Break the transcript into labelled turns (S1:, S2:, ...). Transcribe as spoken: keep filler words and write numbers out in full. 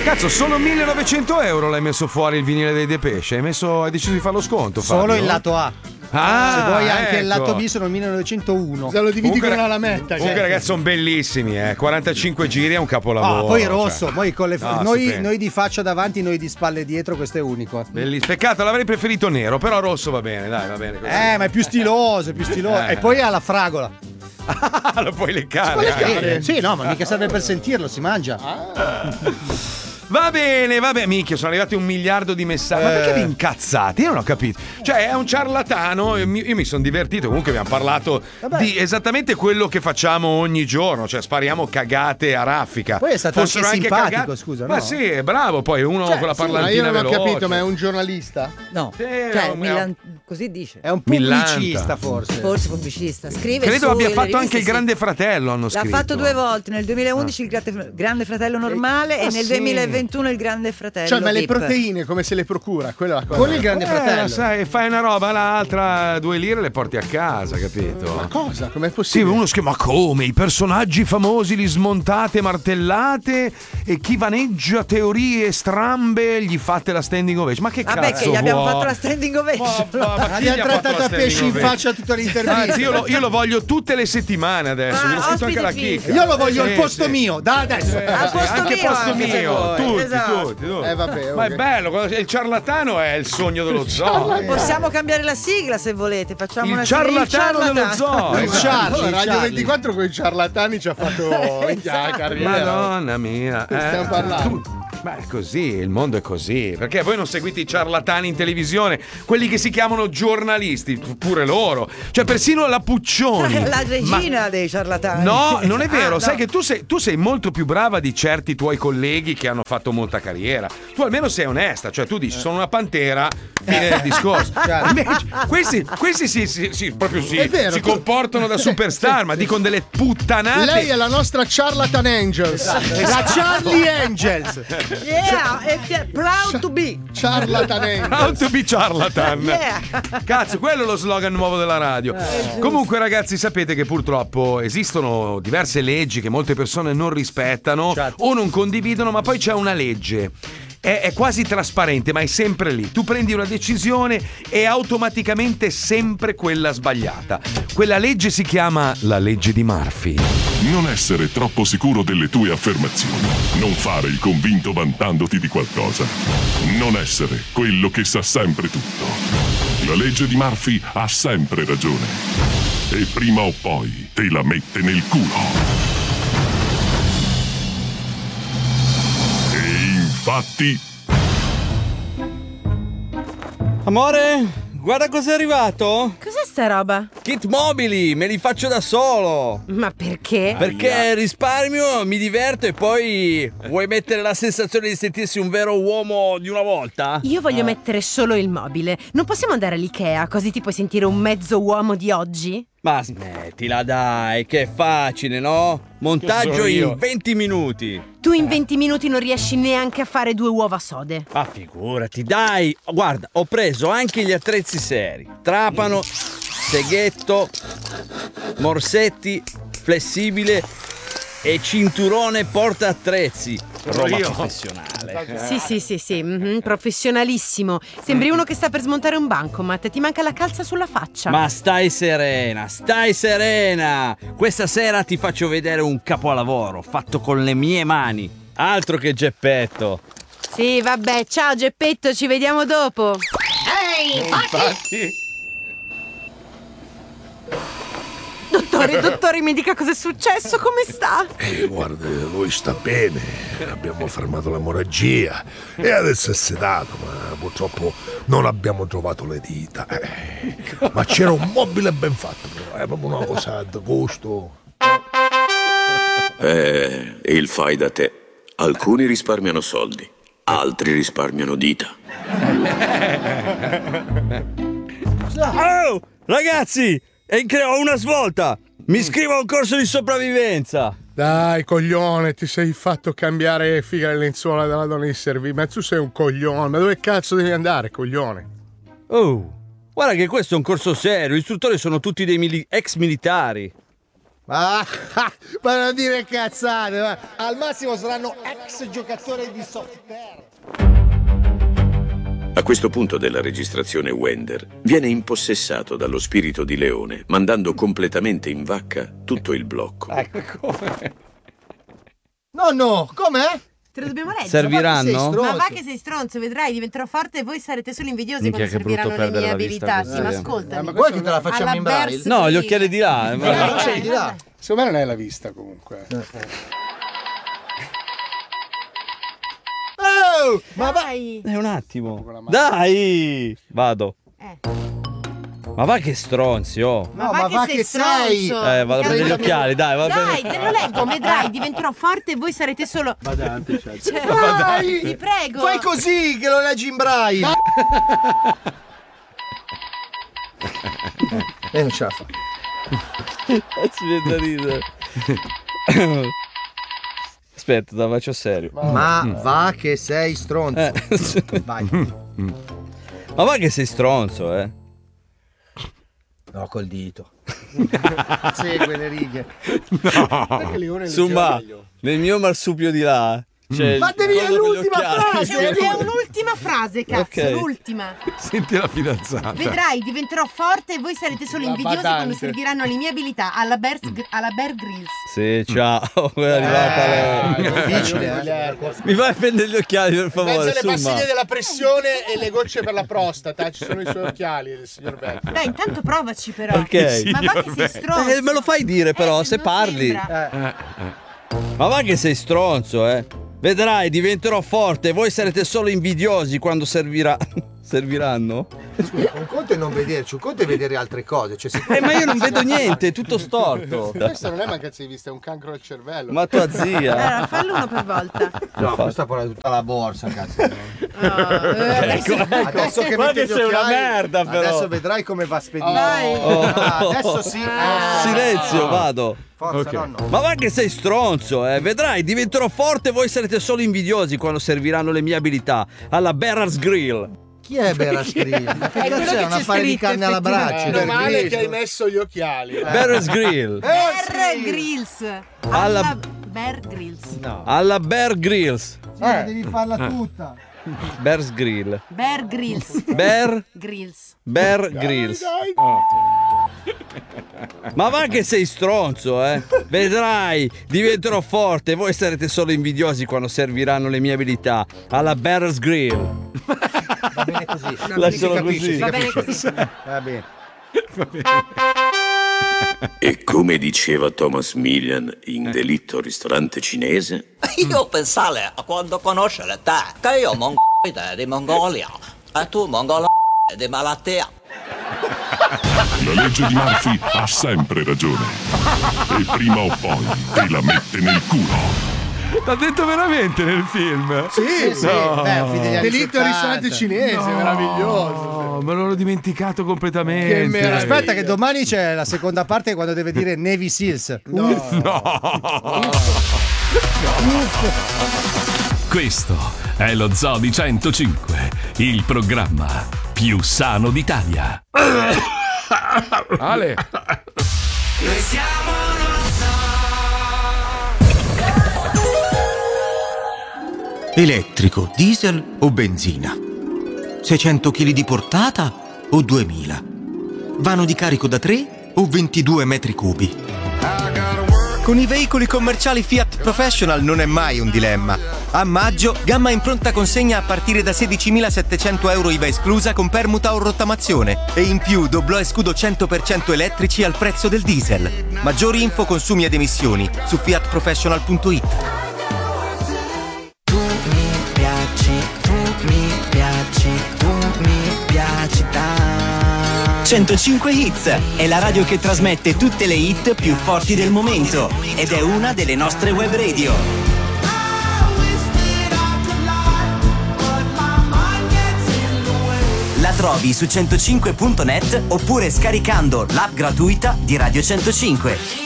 S1: Cazzo, solo millenovecento euro l'hai messo fuori il vinile dei Depeche. Hai messo, hai deciso di fare lo sconto.
S2: Solo
S1: Fabio?
S2: il lato A.
S1: Ah,
S2: se vuoi anche
S1: ecco.
S2: il lato B sono il millenovecentouno.
S3: Se lo dividi
S1: Comunque-
S3: con una lametta.
S1: Comunque,
S3: cioè.
S1: ragazzi, sono bellissimi, eh. quarantacinque giri è un capolavoro.
S2: Ah, poi rosso,
S1: cioè.
S2: poi con le
S1: No,
S2: noi,
S1: stupendo.
S2: noi di faccia davanti, noi di spalle dietro, questo è unico.
S1: Bellissimo. Peccato, l'avrei preferito nero, però rosso va bene, dai, va bene così.
S2: Eh, ma è più stiloso, è più stiloso.
S1: Eh.
S2: E poi ha la fragola.
S1: Lo puoi leccare.
S2: Puoi
S1: anche.
S2: leccare? Sì, no, ma mica serve per sentirlo, si mangia.
S1: Va bene, va bene, minchia, sono arrivati un miliardo di messaggi. Ma
S2: Eh.
S1: perché vi incazzate? Io non ho capito. Cioè, è un ciarlatano. Io mi, io mi sono divertito. Comunque abbiamo parlato
S2: Vabbè.
S1: di esattamente quello che facciamo ogni giorno. Cioè, spariamo cagate a raffica.
S2: Poi è stato
S1: Fossero
S2: anche simpatico,
S1: cagate-
S2: scusa,
S1: Ma
S2: no?
S1: sì, è bravo. Poi uno
S2: Cioè,
S1: con la
S2: sì,
S3: Ma
S1: parlantina
S3: io non ho
S1: veloce.
S3: capito, ma è un giornalista?
S4: No,
S1: Sì,
S4: cioè,
S1: no,
S4: Milan- così dice.
S2: È un
S1: Millanta.
S2: pubblicista, forse.
S4: Forse pubblicista. Scrive
S1: Credo
S4: su
S1: abbia
S4: le
S1: fatto
S4: riviste,
S1: anche il
S4: sì.
S1: Grande Fratello. Hanno
S4: L'ha
S1: scritto.
S4: fatto due volte, nel duemilaundici il Grande- Grande Fratello normale
S1: Ah,
S4: e nel
S1: sì.
S4: duemilaventuno il Grande Fratello.
S3: Cioè, ma le
S4: V I P.
S3: proteine come se le procura? Quella è la cosa.
S2: Con il grande
S1: Eh,
S2: fratello.
S1: sai, fai una roba, l'altra due lire le porti a casa, capito?
S3: Ma cosa? Com'è
S1: Sì,
S3: possibile?
S1: uno scherzo, ma come? I personaggi famosi li smontate, martellate e chi vaneggia teorie strambe gli fate la standing ovation. Ma che
S4: Vabbè,
S1: cazzo
S4: che gli abbiamo
S1: vuoi?
S4: fatto la standing ovation.
S1: Ma- ma- ma chi
S2: Ma
S1: gli
S2: gli
S1: ha
S2: ha
S1: fatto
S2: trattato
S1: la
S2: a pesci
S1: standing
S2: in
S1: ovation?
S2: faccia tutta l'intervista.
S1: Anzi, io lo, io lo voglio tutte le settimane adesso.
S4: Ah,
S1: Gliel'ho scritto anche alla
S4: ospite
S1: chicca.
S2: Io lo voglio al
S1: Sì,
S2: posto
S1: sì.
S2: mio, da adesso.
S4: Al posto
S1: anche
S4: mio,
S1: posto
S4: anche se
S1: mio,
S4: vuoi.
S1: tutti,
S4: Esatto.
S1: tutti, tutti.
S3: Eh, vabbè,
S1: Ma è
S3: ok.
S1: bello, quando- il ciarlatano è il sogno dello zoo.
S4: Possiamo cambiare la sigla se volete. Facciamo
S1: Il
S4: una sigla.
S1: ciarlatano dello zoo.
S2: Il
S1: esatto.
S2: Charlie,
S3: Allora, Radio
S2: Charlie.
S3: ventiquattro con i ciarlatani ci ha fatto minchia, la carriera.
S1: Madonna mia.
S3: Che stiamo parlando?
S1: tu- Ma è così, il mondo è così. Perché voi non seguite i ciarlatani in televisione, quelli che si chiamano giornalisti, pure loro. Cioè, persino la Puccioni.
S4: La regina
S1: Ma-
S4: dei ciarlatani.
S1: No, non è vero.
S4: Ah,
S1: Sai
S4: no.
S1: che tu sei, tu sei molto più brava di certi tuoi colleghi che hanno fatto molta carriera. Tu almeno sei onesta, cioè tu dici sono una pantera, fine del discorso. Invece, questi, questi sì, sì, sì, proprio sì,
S3: È vero,
S1: si
S3: tu-
S1: comportano da superstar, ma dicono delle puttanate.
S3: Lei è la nostra Charlatan Angels.
S2: La Charlie Angels.
S4: Yeah, e fi- proud to be.
S3: Charlatan Angels.
S1: How to be charlatan.
S4: Yeah.
S1: Cazzo, quello è lo slogan nuovo della radio. Comunque, ragazzi, sapete che purtroppo esistono diverse leggi che molte persone non rispettano o non condividono, ma poi c'è una legge. È, è quasi trasparente, ma è sempre lì. Tu prendi una decisione e automaticamente sempre quella sbagliata. Quella legge si chiama la legge di Murphy.
S5: Non essere troppo sicuro delle tue affermazioni. Non fare il convinto vantandoti di qualcosa. Non essere quello che sa sempre tutto. La legge di Murphy ha sempre ragione. E prima o poi te la mette nel culo. E infatti...
S6: Amore, guarda cos'è arrivato.
S7: Cos'è sta roba?
S6: Kit mobili, me li faccio da solo.
S7: Ma perché?
S6: Perché risparmio, mi diverto e poi vuoi mettere la sensazione di sentirsi un vero uomo di una volta?
S7: Io voglio mettere solo il mobile. Non possiamo andare all'Ikea così ti puoi sentire un mezzo uomo di oggi?
S6: Ma smettila dai, che è facile, no? Montaggio
S1: So io.
S6: in venti minuti.
S7: Tu in venti minuti non riesci neanche a fare due uova sode.
S6: Ma figurati, dai. Guarda, ho preso anche gli attrezzi seri. Trapano, seghetto, morsetti, flessibile e cinturone porta attrezzi. Roba
S1: io.
S6: professionale.
S7: Sì, sì, sì, sì, mhm, professionalissimo. Sembri uno che sta per smontare un bancomat. Ti manca la calza sulla faccia.
S6: Ma stai serena, stai serena. Questa sera ti faccio vedere un capolavoro fatto con le mie mani. Altro che geppetto.
S7: Sì, vabbè, ciao Geppetto, ci vediamo dopo.
S1: Infatti.
S7: Dottore, dottore, mi dica cosa è successo, come sta?
S8: Eh, guarda, lui sta bene, abbiamo fermato l'emorragia e adesso è sedato, ma purtroppo non abbiamo trovato le dita. Eh, ma c'era un mobile ben fatto, però, è proprio una cosa da gusto.
S9: Eh, il fai da te. Alcuni risparmiano soldi, altri risparmiano dita.
S6: Oh, ragazzi, e creo una svolta. Mi iscrivo a un corso di sopravvivenza.
S3: Dai, coglione, ti sei fatto cambiare figa le lenzuola della donna in servizio. Ma tu sei un coglione. Ma dove cazzo devi andare, coglione?
S6: Oh, guarda che questo è un corso serio. Gli istruttori sono tutti dei mili- ex militari.
S2: Ah, ma non dire cazzate, ma al massimo saranno ex giocatori di software.
S9: A questo punto della registrazione Wender viene impossessato dallo spirito di leone, mandando completamente in vacca tutto il blocco.
S2: No, no, com'è?
S7: Te lo dobbiamo leggere.
S6: Serviranno?
S7: Ma va che sei stronzo, vedrai, diventerò forte e voi sarete solo invidiosi
S6: Minchia,
S7: quando
S6: che brutto
S7: serviranno le mie
S6: perdere la vista
S7: abilità. Sì, ma
S6: così.
S7: ascoltami.
S2: Eh, ma vuoi che te la facciamo
S7: Alla
S2: in braille?
S7: Bears
S6: No, gli
S7: Grill.
S6: occhiali di là. eh,
S2: Ma
S6: va.
S2: non c'è di là.
S3: Secondo me non è la vista comunque.
S2: Oh, ma va.
S7: Dai.
S6: Eh, un attimo. Dai! Vado.
S7: Eh.
S6: Ma va che stronzi, oh.
S7: Ma
S2: No,
S7: va
S2: ma
S7: che
S2: va
S7: sei
S2: che sei.
S7: stronzo.
S6: Eh, vado a prendere gli occhiali, dai, vado a
S7: Dai,
S6: prendere.
S7: te lo leggo, vedrai, diventerò forte e voi sarete solo...
S3: Badante, cioè.
S7: Cioè,
S2: Dai.
S7: ti prego.
S2: Fai così che lo leggi in braille. E non ce la fa.
S6: Si viene da ridere. Aspetta, te la faccio serio.
S2: Ma va che sei stronzo.
S6: Eh.
S2: Vai.
S6: Ma va che sei stronzo, eh.
S2: No, col dito. Segue le righe.
S3: Perché Leone legge
S6: Insomma,
S3: meglio?
S6: nel mio marsupio di là. C'è
S2: Ma devi
S6: quello con gli
S2: l'ultima
S6: occhiali.
S2: frase.
S7: È un'ultima frase, cazzo,
S6: Ok.
S7: l'ultima.
S1: Senti la fidanzata.
S7: Vedrai, diventerò forte e voi sarete solo
S3: La
S7: invidiosi
S3: badante.
S7: quando serviranno le mie abilità alla Bear, alla Bear Grylls.
S6: Sì, ciao, è arrivata lei.
S2: È difficile, eh.
S6: Mi fai prendere gli occhiali, per
S3: In mezzo
S6: favore,
S3: alle
S6: insomma.
S3: pastiglie della pressione e le gocce per la prostata ci sono i suoi occhiali del signor Beck.
S7: Dai, intanto provaci però.
S6: Ok.
S7: Ma va che sei stronzo.
S6: Eh, me lo fai dire però,
S7: Eh,
S6: se
S7: non
S6: parli.
S7: sembra.
S6: Ma va che sei stronzo, eh. Vedrai, diventerò forte e voi sarete solo invidiosi quando servirà. Serviranno?
S2: Scusa, un conto è non vederci, un conto è vedere altre cose. Cioè, se...
S6: Eh, ma io non vedo niente, è tutto storto.
S3: Questo non è mancanza di vista, è un cancro al cervello.
S6: Ma tua zia.
S7: Allora, fallo uno per volta.
S2: No, questa porta tutta la borsa, cazzo.
S7: Oh, eh, adesso-
S2: Adesso che
S6: Guarda
S2: metti
S6: che
S2: gli
S6: sei una
S2: occhiali,
S6: merda, però.
S2: adesso vedrai come va spedito.
S7: Vai.
S2: Ah, adesso sì.
S7: Ah.
S6: Silenzio, vado.
S2: Forza,
S1: Ok.
S2: nonno.
S6: Ma va che sei stronzo, eh. Vedrai, diventerò forte e voi sarete solo invidiosi quando serviranno le mie abilità alla Bear's Grill.
S2: Chi è Beras Grill? Ma che
S7: quello
S2: cazzo
S7: che
S2: è? Un
S7: c'è
S2: affare di
S7: scritto,
S2: carne alla braccia?
S3: Meno male
S2: Cristo.
S3: che hai messo gli occhiali.
S6: Bear's Grill.
S7: Bear Grylls.
S6: Alla-
S7: Alla Bear Grylls.
S6: Alla Bear Grills.
S2: Sì, devi farla tutta.
S6: Bear's Grill.
S7: Bear Grylls.
S6: Bear
S7: Grills.
S6: Bear Grills. Ma va che sei stronzo, eh. Vedrai, diventerò forte e voi sarete solo invidiosi quando serviranno le mie abilità alla Bear's Grill.
S2: Va bene così.
S6: Lascialo
S2: Si capisce,
S6: così.
S2: si
S7: Va bene
S2: capisce.
S7: così.
S2: Va bene.
S9: E come diceva Thomas Millian in Delitto al ristorante cinese,
S10: Io pensare a quando conoscere te, che io mongoide di Mongolia e tu mongola di malattia.
S5: La legge di Murphy ha sempre ragione. E prima o poi te la mette nel culo.
S1: L'ha detto veramente nel film?
S2: Sì, sì.
S1: No.
S2: Beh, figli degli anni
S3: Delitto al ristorante
S2: settanta.
S3: cinese, meraviglioso.
S1: Oh, me l'ho dimenticato completamente.
S3: Che meraviglia.
S2: Aspetta che domani c'è la seconda parte quando deve dire Navy Seals.
S11: Questo è lo Zoo di centocinque, il programma più sano d'Italia.
S1: Ale.
S12: Noi siamo lo zoo.
S13: Elettrico, diesel o benzina? seicento chili di portata o duemila? Vano di carico da tre o ventidue metri cubi? Con i veicoli commerciali Fiat Professional non è mai un dilemma. A maggio, gamma in pronta consegna a partire da sedicimilasettecento euro I V A esclusa con permuta o rottamazione. E in più doblò e scudo cento per cento elettrici al prezzo del diesel. Maggiori info, consumi ed emissioni su fiat professional punto it.
S12: Tu mi piaci, tu mi piaci, tu mi piaci tanto.
S14: centocinque Hits è la radio che trasmette tutte le hit più forti del momento ed è una delle nostre web radio. La trovi su centocinque punto net oppure scaricando l'app gratuita di Radio centocinque.